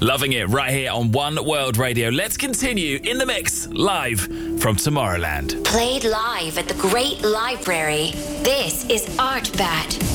Loving it right here on One World Radio. Let's continue in the mix live from Tomorrowland. Played live at the Great Library. This is Art Bat.